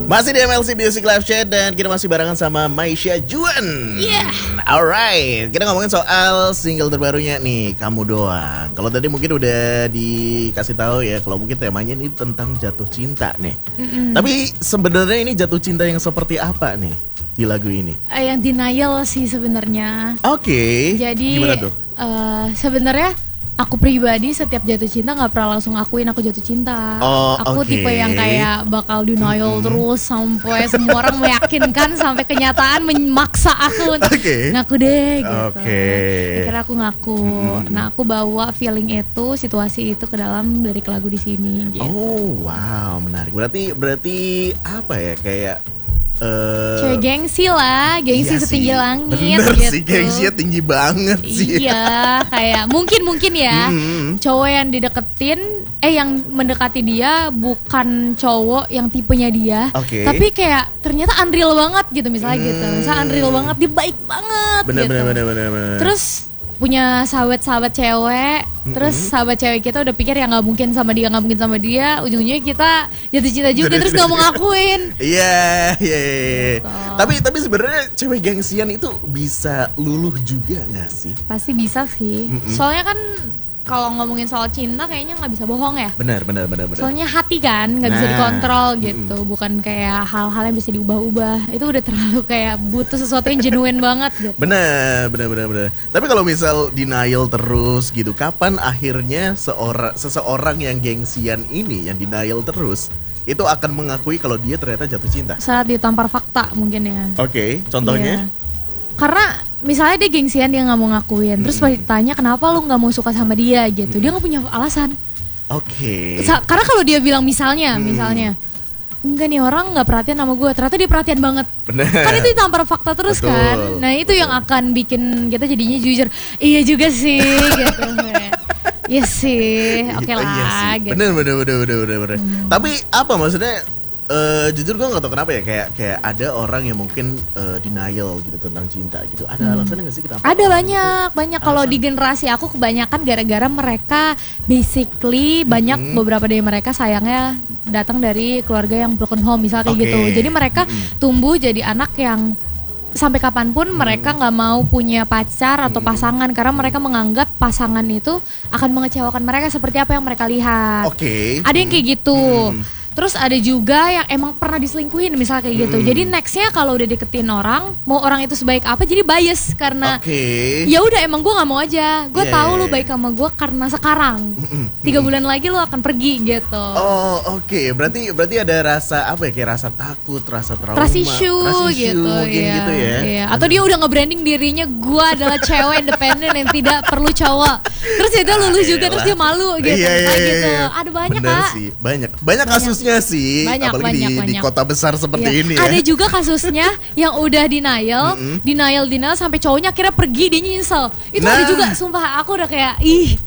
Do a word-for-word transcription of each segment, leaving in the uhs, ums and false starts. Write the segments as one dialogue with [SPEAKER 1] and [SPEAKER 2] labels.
[SPEAKER 1] Masih di M L C Music Live Chat dan kita masih barengan sama Maisha Juan.
[SPEAKER 2] Yeah.
[SPEAKER 1] Alright, kita ngomongin soal single terbarunya nih, Kamu Doang. Kalau tadi mungkin udah dikasih tahu ya, kalau mungkin temanya ini tentang jatuh cinta nih. Mm-mm. Tapi sebenarnya ini jatuh cinta yang seperti apa nih di lagu ini?
[SPEAKER 2] Uh, yang denial sih sebenarnya.
[SPEAKER 1] Oke. Okay.
[SPEAKER 2] Jadi
[SPEAKER 1] gimana tuh?
[SPEAKER 2] Uh, sebenarnya aku pribadi setiap jatuh cinta nggak pernah langsung akuin aku jatuh cinta.
[SPEAKER 1] Oh,
[SPEAKER 2] aku
[SPEAKER 1] okay.
[SPEAKER 2] tipe yang kayak bakal denial mm-hmm. terus sampai semua orang meyakinkan sampai kenyataan memaksa aku untuk okay. ngaku deh gitu.
[SPEAKER 1] Okay.
[SPEAKER 2] Akhirnya aku ngaku. Mm-hmm. Nah aku bawa feeling itu, situasi itu ke dalam lirik lagu di sini. Gitu.
[SPEAKER 1] Oh wow, menarik. Berarti berarti apa ya kayak Uh,
[SPEAKER 2] cewek gengsi lah, gengsi
[SPEAKER 1] iya
[SPEAKER 2] setinggi
[SPEAKER 1] sih.
[SPEAKER 2] langit.
[SPEAKER 1] Bener
[SPEAKER 2] gitu.
[SPEAKER 1] sih, gengsinya tinggi banget sih.
[SPEAKER 2] Iya, kayak mungkin-mungkin ya
[SPEAKER 1] mm-hmm.
[SPEAKER 2] cowok yang dideketin, eh yang mendekati dia bukan cowok yang tipenya dia,
[SPEAKER 1] okay.
[SPEAKER 2] tapi kayak ternyata unreal banget gitu misalnya mm. gitu. Misalnya unreal banget, dia baik banget
[SPEAKER 1] bener,
[SPEAKER 2] gitu.
[SPEAKER 1] Bener, bener, bener, bener.
[SPEAKER 2] Terus punya sahabat-sahabat cewek, mm-hmm. terus sahabat cewek kita udah pikir ya nggak mungkin sama dia, nggak mungkin sama dia, ujungnya kita jatuh cinta juga, terus nggak mau ngakuin.
[SPEAKER 1] Iya, iya, iya. Tapi tapi sebenarnya cewek gengsian itu bisa luluh juga nggak sih?
[SPEAKER 2] Pasti bisa sih. Mm-hmm. Soalnya kan kalau ngomongin soal cinta kayaknya nggak bisa bohong ya.
[SPEAKER 1] Benar, benar, benar, benar.
[SPEAKER 2] Soalnya hati kan nggak nah, bisa dikontrol gitu, mm. bukan kayak hal-hal yang bisa diubah-ubah. Itu udah terlalu kayak butuh sesuatu yang genuine banget gitu.
[SPEAKER 1] Benar, benar, benar, benar. Tapi kalau misal denial terus gitu, kapan akhirnya seorang seseorang yang gengsian ini, yang denial terus, itu akan mengakui kalau dia ternyata jatuh cinta?
[SPEAKER 2] Saat ditampar fakta mungkin ya.
[SPEAKER 1] Oke, okay, contohnya?
[SPEAKER 2] Yeah. Karena misalnya dia gengsian, dia nggak mau ngakuin, terus pas ditanya kenapa lu nggak mau suka sama dia gitu, hmm. dia nggak punya alasan.
[SPEAKER 1] Oke.
[SPEAKER 2] Okay. Karena kalau dia bilang misalnya, hmm. misalnya enggak nih orang nggak perhatian sama gue, ternyata dia perhatian banget.
[SPEAKER 1] Bener.
[SPEAKER 2] Kan itu ditampar fakta terus. Betul. Kan. Nah itu betul. Yang akan bikin kita jadinya jujur. Iya juga sih gitu. Iya sih, oke okay lah. Iya sih. Gitu.
[SPEAKER 1] Bener, bener, bener, bener, bener, bener. Hmm. Tapi apa maksudnya? Uh, jujur gue gak tau kenapa ya, kayak kayak ada orang yang mungkin uh, denial gitu tentang cinta gitu. Ada hmm. alasannya gak sih kenapa?
[SPEAKER 2] Ada banyak, gitu? banyak. Kalau di generasi aku kebanyakan gara-gara mereka basically hmm. banyak beberapa dari mereka sayangnya datang dari keluarga yang broken home misalnya kayak okay. gitu. Jadi mereka hmm. tumbuh jadi anak yang sampai kapanpun hmm. mereka nggak mau punya pacar atau pasangan hmm. karena mereka menganggap pasangan itu akan mengecewakan mereka seperti apa yang mereka lihat.
[SPEAKER 1] Oke. Okay.
[SPEAKER 2] Ada yang kayak gitu. Hmm. Terus ada juga yang emang pernah diselingkuhin misalnya kayak gitu. Hmm. Jadi nextnya kalau udah deketin orang, mau orang itu sebaik apa jadi bias karena
[SPEAKER 1] okay.
[SPEAKER 2] ya udah emang gue nggak mau aja. Gue
[SPEAKER 1] yeah,
[SPEAKER 2] tahu
[SPEAKER 1] yeah,
[SPEAKER 2] lu baik sama gue karena sekarang. Tiga bulan lagi lu akan pergi gitu.
[SPEAKER 1] Oh oke, okay. berarti berarti ada rasa apa ya, kayak rasa takut, rasa trauma,
[SPEAKER 2] trust issue,
[SPEAKER 1] trust issue
[SPEAKER 2] gitu,
[SPEAKER 1] mungkin
[SPEAKER 2] iya,
[SPEAKER 1] gitu ya.
[SPEAKER 2] Iya. Atau dia udah nge-branding dirinya gue adalah cewek independen yang tidak perlu cowok. Terus ya dia lulus ah, juga, terus dia malu gitu,
[SPEAKER 1] iya, iya, iya.
[SPEAKER 2] gitu. Ada banyak
[SPEAKER 1] Bener
[SPEAKER 2] Kak.
[SPEAKER 1] Sih. Banyak, banyak kasusnya sih.
[SPEAKER 2] Banyak.
[SPEAKER 1] Apalagi
[SPEAKER 2] banyak,
[SPEAKER 1] di,
[SPEAKER 2] banyak.
[SPEAKER 1] di kota besar seperti
[SPEAKER 2] iya.
[SPEAKER 1] ini ya.
[SPEAKER 2] Ada juga kasusnya yang udah denial, mm-hmm. denial, denial sampai cowoknya akhirnya pergi, dia nyesel. Itu nah. ada juga, sumpah aku udah kayak ih.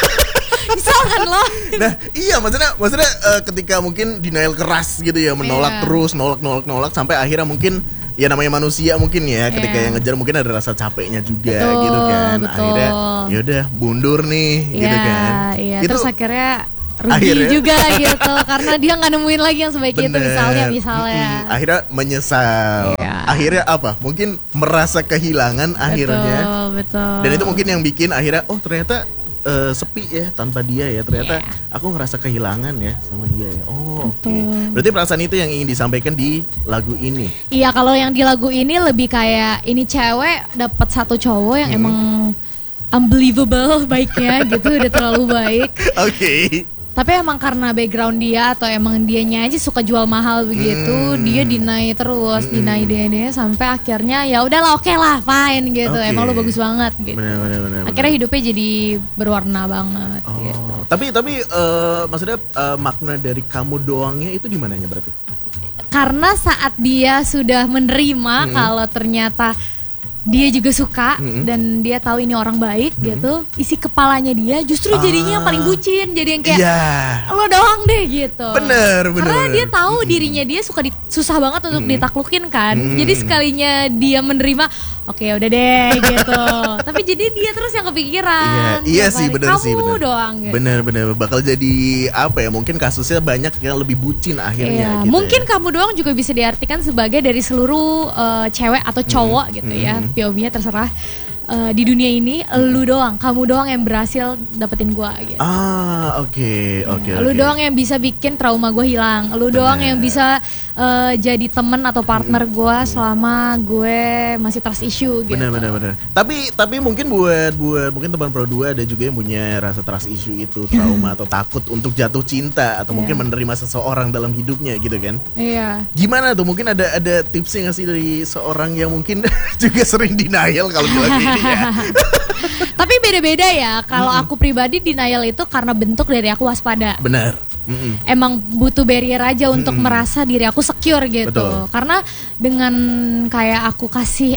[SPEAKER 2] Nyesel kan lo.
[SPEAKER 1] Nah iya maksudnya maksudnya uh, ketika mungkin denial keras gitu ya, menolak yeah. terus, nolak nolak nolak sampai akhirnya mungkin ya namanya manusia mungkin ya, ketika yeah. yang ngejar mungkin ada rasa capeknya juga betul, gitu kan.
[SPEAKER 2] Betul.
[SPEAKER 1] Akhirnya yaudah mundur nih yeah, gitu kan.
[SPEAKER 2] Iya.
[SPEAKER 1] Itu,
[SPEAKER 2] terus akhirnya rugi akhirnya. juga gitu karena dia nggak nemuin lagi yang sebaik Bener. itu misalnya misalnya
[SPEAKER 1] mm-hmm. akhirnya menyesal yeah. akhirnya apa mungkin merasa kehilangan betul, akhirnya
[SPEAKER 2] betul.
[SPEAKER 1] Dan itu mungkin yang bikin akhirnya oh ternyata uh, sepi ya tanpa dia ya, ternyata yeah. aku ngerasa kehilangan ya sama dia ya. Oh oke okay. Berarti perasaan itu yang ingin disampaikan di lagu ini. Iya,
[SPEAKER 2] kalau yang di lagu ini lebih kayak ini cewek dapat satu cowok yang hmm. emang unbelievable baiknya gitu, udah terlalu baik. Oke.
[SPEAKER 1] Okay.
[SPEAKER 2] Tapi emang karena background dia atau emang dianya aja suka jual mahal begitu, hmm. dia deny terus, hmm. deny deny sampai akhirnya ya udahlah oke okay lah, fine gitu. Okay. Emang lu bagus banget gitu.
[SPEAKER 1] Bener, bener, bener,
[SPEAKER 2] akhirnya
[SPEAKER 1] bener.
[SPEAKER 2] hidupnya jadi berwarna banget
[SPEAKER 1] oh.
[SPEAKER 2] gitu.
[SPEAKER 1] Tapi tapi uh, maksudnya uh, makna dari kamu doangnya itu di mananya berarti?
[SPEAKER 2] Karena saat dia sudah menerima hmm. kalau ternyata dia juga suka mm-hmm. dan dia tahu ini orang baik mm-hmm. gitu, isi kepalanya dia justru jadinya ah. yang paling bucin, jadi yang kayak yeah. lo doang deh gitu.
[SPEAKER 1] Bener, bener.
[SPEAKER 2] Karena
[SPEAKER 1] bener.
[SPEAKER 2] dia tahu mm-hmm. dirinya dia suka di, susah banget untuk mm-hmm. ditaklukin kan, mm-hmm. jadi sekalinya dia menerima, oke okay, udah deh gitu. Tapi jadi dia terus yang kepikiran.
[SPEAKER 1] Iya, iya sih bener
[SPEAKER 2] kamu
[SPEAKER 1] sih bener.
[SPEAKER 2] doang. Gitu.
[SPEAKER 1] Bener bener bakal jadi apa ya? Mungkin kasusnya banyak yang lebih bucin akhirnya.
[SPEAKER 2] Iya,
[SPEAKER 1] gitu
[SPEAKER 2] mungkin
[SPEAKER 1] ya.
[SPEAKER 2] kamu doang juga bisa diartikan sebagai dari seluruh uh, cewek atau cowok hmm. gitu ya. P O V-nya terserah. Uh, di dunia ini hmm. lu doang, kamu doang yang berhasil dapetin gua gitu.
[SPEAKER 1] Ah, oke, okay, oke. Okay,
[SPEAKER 2] ya, lu
[SPEAKER 1] okay.
[SPEAKER 2] doang yang bisa bikin trauma gua hilang. Lu Bener. doang yang bisa uh, jadi temen atau partner hmm. gua selama gue masih trust issue gitu.
[SPEAKER 1] Bener, bener, bener. Tapi tapi mungkin buat buat mungkin teman Pro dua ada juga yang punya rasa trust issue itu, trauma atau takut untuk jatuh cinta atau yeah. mungkin menerima seseorang dalam hidupnya gitu kan.
[SPEAKER 2] Iya. Yeah.
[SPEAKER 1] Gimana tuh? Mungkin ada ada tipsnya nggak sih dari seorang yang mungkin juga sering denial kalau bilang ini? Ya.
[SPEAKER 2] Tapi beda-beda ya. Kalau mm-hmm. aku pribadi denial itu karena bentuk dari aku waspada.
[SPEAKER 1] Benar. Mm-hmm.
[SPEAKER 2] Emang butuh barrier aja mm-hmm. untuk merasa diri aku secure gitu. Betul. Karena dengan kayak aku kasih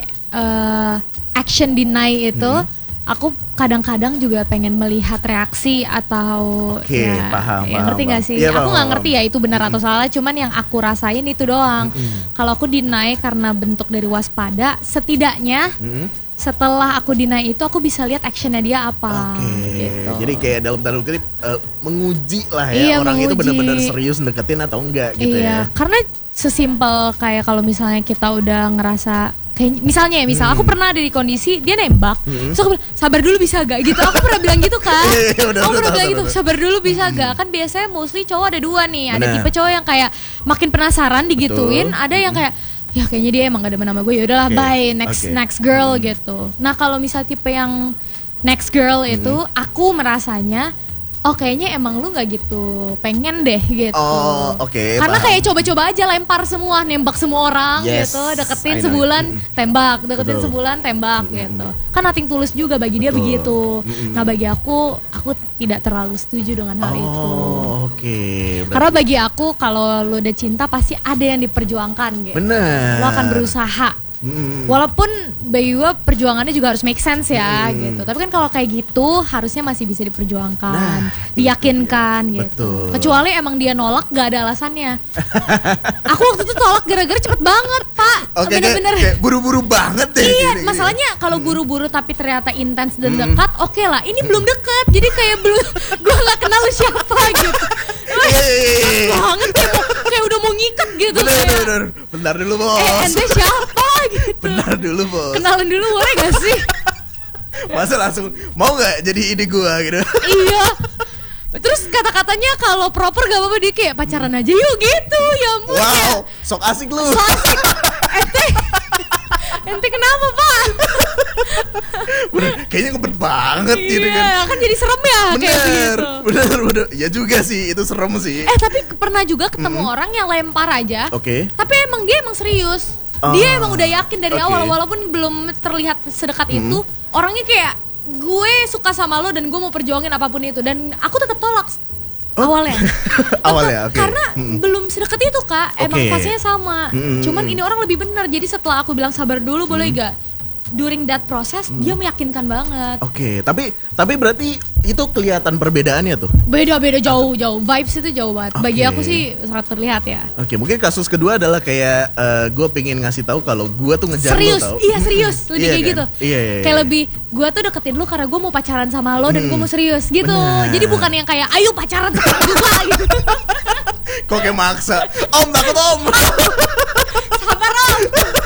[SPEAKER 2] uh, action deny itu, mm-hmm. aku kadang-kadang juga pengen melihat reaksi atau
[SPEAKER 1] Oke,
[SPEAKER 2] ya,
[SPEAKER 1] paham,
[SPEAKER 2] ya
[SPEAKER 1] paham,
[SPEAKER 2] ngerti gak sih?
[SPEAKER 1] Ya,
[SPEAKER 2] aku nggak
[SPEAKER 1] paham.
[SPEAKER 2] ngerti ya itu benar
[SPEAKER 1] mm-hmm.
[SPEAKER 2] atau salah. Cuman yang aku rasain itu doang.
[SPEAKER 1] Mm-hmm.
[SPEAKER 2] Kalau aku deny karena bentuk dari waspada, setidaknya
[SPEAKER 1] mm-hmm.
[SPEAKER 2] setelah aku deny itu aku bisa lihat actionnya dia apa.
[SPEAKER 1] Oke.
[SPEAKER 2] Gitu.
[SPEAKER 1] Jadi kayak dalam tanda kutip uh, menguji lah ya
[SPEAKER 2] iya,
[SPEAKER 1] orang
[SPEAKER 2] menguji.
[SPEAKER 1] itu benar-benar serius deketin atau enggak gitu
[SPEAKER 2] iya,
[SPEAKER 1] ya.
[SPEAKER 2] Karena sesimpel kayak kalau misalnya kita udah ngerasa kayak misalnya ya misal hmm. aku pernah ada di kondisi dia nembak, hmm. terus aku bilang sabar dulu bisa gak gitu. Aku pernah bilang gitu kan. Aku pernah bilang gitu, sabar dulu bisa hmm. gak. Kan biasanya mostly cowok ada dua nih. Ada Bener. tipe cowok yang kayak makin penasaran digituin, Betul. ada yang kayak ya kayaknya dia emang gak demen sama gue, yaudahlah okay. bye next okay. next girl hmm. gitu. Nah kalau misal tipe yang next girl hmm. itu aku merasanya oh kayaknya emang lu gak gitu pengen deh gitu.
[SPEAKER 1] Oh oke. Okay,
[SPEAKER 2] Karena
[SPEAKER 1] paham.
[SPEAKER 2] kayak coba-coba aja lempar semua, nembak semua orang
[SPEAKER 1] yes,
[SPEAKER 2] gitu, deketin sebulan mm-hmm. tembak, deketin
[SPEAKER 1] Betul.
[SPEAKER 2] sebulan tembak mm-hmm. gitu. Kan nothing tulus juga bagi dia Betul. begitu. Mm-hmm. Nah bagi aku, aku tidak terlalu setuju dengan hal
[SPEAKER 1] oh,
[SPEAKER 2] itu.
[SPEAKER 1] Oh oke. Okay.
[SPEAKER 2] Karena bagi aku kalau lu udah cinta pasti ada yang diperjuangkan gitu.
[SPEAKER 1] Bener.
[SPEAKER 2] Lo akan berusaha. Hmm. Walaupun bagi gue perjuangannya juga harus make sense ya hmm. gitu. Tapi kan kalau kayak gitu harusnya masih bisa diperjuangkan, nah, diyakinkan gitu. Betul. Kecuali emang dia nolak gak ada alasannya. Aku waktu itu tolak gara-gara cepet banget pak.
[SPEAKER 1] Oke, bener-bener kayak, kayak buru-buru banget deh.
[SPEAKER 2] Iya, gini, masalahnya kalau buru-buru tapi ternyata intens dan hmm. dekat, oke okay lah. Ini hmm. belum dekat, jadi kayak belum, gue nggak kenal lu siapa gitu. Banget kayak, mau, kayak udah mau ngikat gitu.
[SPEAKER 1] Bener, kayak, bener, bentar dulu bos.
[SPEAKER 2] Eh, ente siapa gitu.
[SPEAKER 1] Bentar dulu bos.
[SPEAKER 2] Kenalan dulu boleh gak sih?
[SPEAKER 1] Masa langsung mau nggak jadi ide gue gitu?
[SPEAKER 2] Iya. Terus kata-katanya kalau proper gak apa-apa, dia kayak pacaran aja yuk gitu. Ya ampun.
[SPEAKER 1] Wow,
[SPEAKER 2] ya.
[SPEAKER 1] Sok asik lu.
[SPEAKER 2] Sok asik. Ente Ente kenapa pak?
[SPEAKER 1] Bener, kayaknya ngebet banget
[SPEAKER 2] iya,
[SPEAKER 1] gitu kan.
[SPEAKER 2] Iya kan jadi serem ya.
[SPEAKER 1] Bener,
[SPEAKER 2] kayak begitu.
[SPEAKER 1] bener, bener. Ya juga sih, itu serem sih.
[SPEAKER 2] Eh tapi pernah juga ketemu mm-hmm. orang yang lempar aja.
[SPEAKER 1] Oke okay.
[SPEAKER 2] Tapi emang dia emang serius. Oh, dia emang udah yakin dari okay. awal. Walaupun belum terlihat sedekat mm-hmm. itu. Orangnya kayak gue suka sama lo dan gue mau perjuangin apapun itu. Dan aku tetap tolak oh. awalnya.
[SPEAKER 1] Awalnya oke okay.
[SPEAKER 2] Karena mm-hmm. belum sedekat itu kak. Emang okay. fasenya sama.
[SPEAKER 1] Mm-hmm.
[SPEAKER 2] Cuman ini orang lebih benar. Jadi setelah aku bilang sabar dulu mm-hmm. boleh gak? During that process hmm. dia meyakinkan banget.
[SPEAKER 1] Oke, okay, tapi tapi berarti itu kelihatan perbedaannya tuh.
[SPEAKER 2] Beda-beda jauh jauh. Vibes itu jauh banget. Okay. Bagi aku sih sangat terlihat ya.
[SPEAKER 1] Oke, okay, mungkin kasus kedua adalah kayak uh, gue pengen ngasih tahu kalau gue tuh ngejar
[SPEAKER 2] serius,
[SPEAKER 1] lo tau.
[SPEAKER 2] Iya serius, lebih
[SPEAKER 1] iya,
[SPEAKER 2] kayak
[SPEAKER 1] kan?
[SPEAKER 2] gitu.
[SPEAKER 1] Iya, iya, iya.
[SPEAKER 2] Kayak lebih gue tuh deketin lo karena gue mau pacaran sama lo dan
[SPEAKER 1] hmm.
[SPEAKER 2] gue mau serius gitu.
[SPEAKER 1] Bener.
[SPEAKER 2] Jadi bukan yang kayak ayo pacaran sekarang juga gitu.
[SPEAKER 1] Kok kayak maksa. Om takut om.
[SPEAKER 2] Sabar om.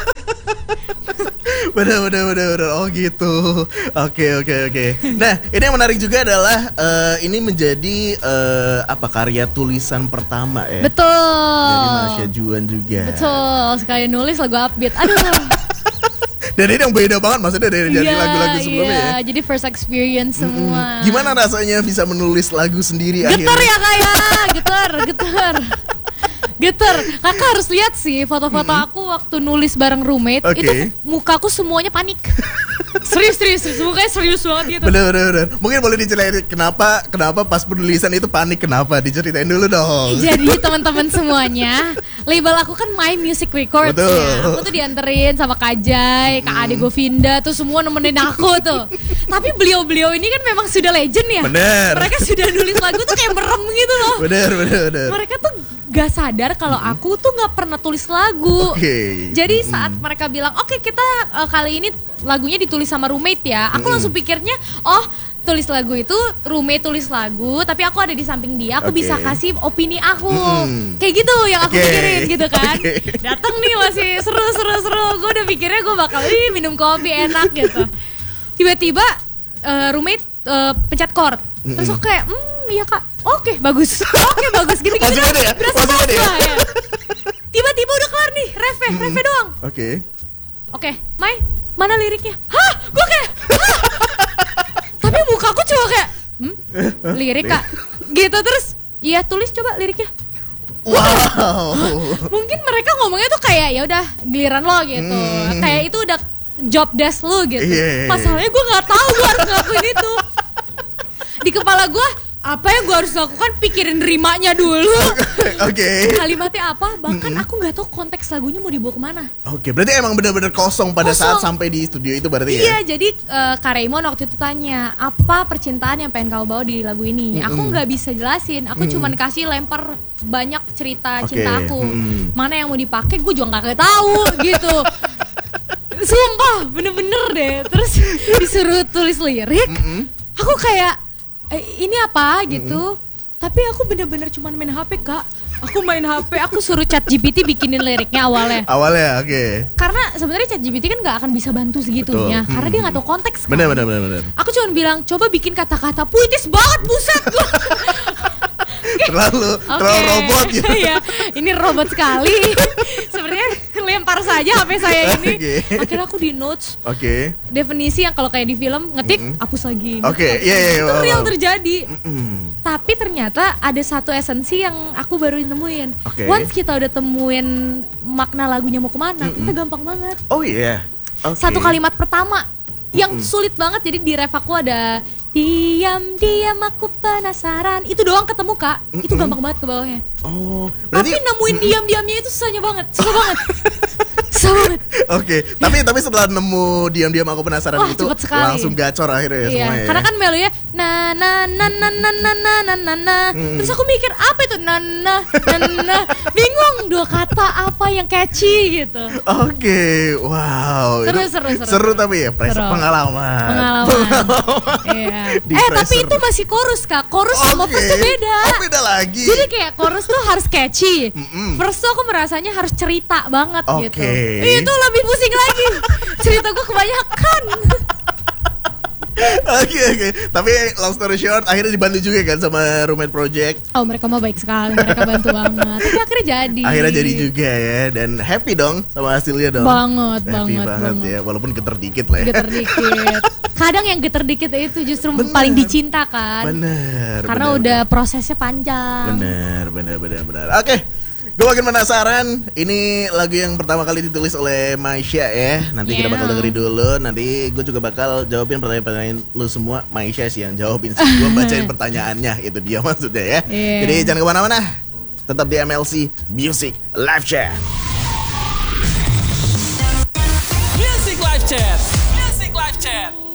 [SPEAKER 1] Bener, bener, bener, bener. Oh gitu. Oke, oke, oke. Nah, ini yang menarik juga adalah uh, ini menjadi uh, apa karya tulisan pertama ya.
[SPEAKER 2] Betul.
[SPEAKER 1] Dari Masya Juan juga.
[SPEAKER 2] Betul. Sekali nulis lagu upbeat. Aduh.
[SPEAKER 1] Dan ini yang beda banget maksudnya dari jadi
[SPEAKER 2] yeah,
[SPEAKER 1] lagu-lagu sebelumnya
[SPEAKER 2] yeah.
[SPEAKER 1] ya.
[SPEAKER 2] Jadi first experience semua.
[SPEAKER 1] Mm-hmm. Gimana rasanya bisa menulis lagu sendiri
[SPEAKER 2] getar
[SPEAKER 1] akhirnya?
[SPEAKER 2] Ya kayak, getar, getar. Getar, kakak harus lihat sih foto-foto hmm. aku waktu nulis bareng roommate okay. Itu mukaku semuanya panik. Serius, serius, serius, mukanya serius banget gitu.
[SPEAKER 1] Bener, bener, bener. Mungkin boleh diceritain kenapa, kenapa pas penulisan itu panik, kenapa? Diceritain dulu dong.
[SPEAKER 2] Jadi teman-teman semuanya, label aku kan My Music Records ya. Aku tuh dianterin sama Kak Jai, Kak Ade Govinda tuh semua nemenin aku tuh. Tapi beliau-beliau ini kan memang sudah legend ya.
[SPEAKER 1] Bener.
[SPEAKER 2] Mereka sudah nulis lagu tuh kayak merem gitu loh.
[SPEAKER 1] Bener, bener, bener.
[SPEAKER 2] Mereka tuh gak sadar kalau aku tuh gak pernah tulis lagu.
[SPEAKER 1] Oke. Okay.
[SPEAKER 2] Jadi saat mm. mereka bilang, oke okay, kita uh, kali ini lagunya ditulis sama roommate ya. Aku mm. langsung pikirnya, oh tulis lagu itu roommate tulis lagu, tapi aku ada di samping dia, aku okay. bisa kasih opini aku, mm. kayak gitu yang aku okay. pikirin gitu kan. Okay. Datang nih masih seru seru seru, gue udah pikirnya gue bakal ih, minum kopi enak gitu. Tiba-tiba uh, roommate uh, pencet chord, mm-hmm. terus aku kayak, hmm iya kak, oke okay, bagus, oke okay, bagus gitu gitu kan, ya? Berasa banget ya. ya. Tiba-tiba udah kelar nih, refnya, mm. refnya doang.
[SPEAKER 1] Oke. Okay.
[SPEAKER 2] Oke, okay, Mai, mana liriknya? Hah, gue kayak, hah? Tapi muka aku cuma kayak, hmm, lirik kak, gitu terus, iya tulis coba liriknya.
[SPEAKER 1] Wow.
[SPEAKER 2] Mungkin mereka ngomongnya tuh kayak ya udah giliran lo gitu, hmm. kayak itu udah job desk lo gitu. Yeah. Masalahnya gue nggak tahu gue harus ngelakuin itu. Di kepala gue apa yang gue harus lakukan, pikirin rimanya dulu. Oke. Okay. Kalimatnya apa? Bahkan mm-hmm. aku nggak tahu konteks lagunya mau dibawa kemana.
[SPEAKER 1] Oke, okay, berarti emang benar-benar kosong pada kosong. Saat sampai di studio itu berarti
[SPEAKER 2] iya, ya? Iya, jadi uh, Kak Raymond waktu itu tanya apa percintaan yang pengen kau bawa di lagu ini. Mm-hmm. Aku nggak bisa jelasin. Aku mm-hmm. cuman kasih lempar banyak cerita okay. cinta aku. Mm-hmm. Mana yang mau dipakai, gue juga nggak tahu gitu. Sumpah, bener-bener deh. Terus disuruh tulis lirik, mm-hmm. aku kayak Eh, ini apa gitu, mm. tapi aku bener-bener cuman main H P kak. Aku main H P, aku suruh ChatGPT bikinin liriknya awalnya.
[SPEAKER 1] Awalnya, oke. Okay.
[SPEAKER 2] Karena sebenarnya ChatGPT kan nggak akan bisa bantu segitunya, betul. Karena hmm. dia nggak tahu konteks. Kan?
[SPEAKER 1] Bener, bener, bener, bener.
[SPEAKER 2] Aku cuma bilang, coba bikin kata-kata puitis banget, buset.
[SPEAKER 1] terlalu, okay. terlalu robot gitu.
[SPEAKER 2] Ya, ini robot sekali. Sebenarnya lempar saja H P saya ini. Okay. Akhirnya aku di notes. Oke. Okay. Definisi yang kalau kayak di film ngetik, mm-hmm. hapus lagi.
[SPEAKER 1] Oke, okay. yeah, yeah,
[SPEAKER 2] itu
[SPEAKER 1] wow,
[SPEAKER 2] real
[SPEAKER 1] wow.
[SPEAKER 2] terjadi.
[SPEAKER 1] Mm-hmm.
[SPEAKER 2] Tapi ternyata ada satu esensi yang aku baru nemuin. Okay. Once kita udah temuin makna lagunya mau kemana, mm-hmm. kita gampang banget.
[SPEAKER 1] Oh iya. Yeah. Okay.
[SPEAKER 2] Satu kalimat pertama yang mm-hmm. sulit banget. Jadi di ref aku ada diam-diam aku penasaran. Itu doang ketemu kak. Mm-mm. Itu gampang banget ke bawahnya. Oh, berarti tapi nemuin mm-mm. diam-diamnya itu susahnya banget. Susah banget. Susah banget. Oke,
[SPEAKER 1] okay. tapi tapi setelah nemu diam-diam aku penasaran
[SPEAKER 2] wah,
[SPEAKER 1] itu langsung gacor akhirnya ya
[SPEAKER 2] iya,
[SPEAKER 1] semuanya.
[SPEAKER 2] Karena kan melonya na na na na na na na na na na. Hmm. Terus aku mikir apa itu na na na na. Bingung dua kata apa yang catchy gitu.
[SPEAKER 1] Oke, okay. wow.
[SPEAKER 2] Seru, seru, seru,
[SPEAKER 1] seru tapi ya seru. Pengalaman.
[SPEAKER 2] Pengalaman. Iya. Eh tapi itu masih chorus kak. Chorus okay. sama verse tuh beda.
[SPEAKER 1] Oh beda lagi.
[SPEAKER 2] Jadi kayak chorus tuh harus catchy. Mm-mm. Verse tuh aku merasanya harus cerita banget okay. gitu. Itu lebih pusing lagi. Cerita gue kebanyakan.
[SPEAKER 1] Oke oke. Tapi long story short, akhirnya dibantu juga kan sama Roommate Project.
[SPEAKER 2] Oh mereka mah baik sekali, mereka bantu banget. Tapi akhirnya jadi.
[SPEAKER 1] Akhirnya jadi juga ya, dan happy dong sama hasilnya dong.
[SPEAKER 2] Banget,
[SPEAKER 1] happy
[SPEAKER 2] banget,
[SPEAKER 1] banget, banget ya, walaupun geter dikit lah ya.
[SPEAKER 2] Geter dikit. Kadang yang geter dikit itu justru bener. Paling dicinta kan.
[SPEAKER 1] Bener.
[SPEAKER 2] Karena
[SPEAKER 1] bener,
[SPEAKER 2] udah
[SPEAKER 1] bener.
[SPEAKER 2] prosesnya panjang.
[SPEAKER 1] Bener, bener, bener, bener. Oke. Okay. Gue makin penasaran. Ini lagu yang pertama kali ditulis oleh Maisha ya. Nanti yeah. kita bakal dengerin dulu. Nanti gue juga bakal jawabin pertanyaan-pertanyaan lu semua. Maisha sih yang jawabin sih. Gue bacain pertanyaannya. Itu dia maksudnya ya. Yeah. Jadi jangan kemana-mana. Tetap di M L C Music Live Chat.
[SPEAKER 3] Music Live Chat. Music Live Chat.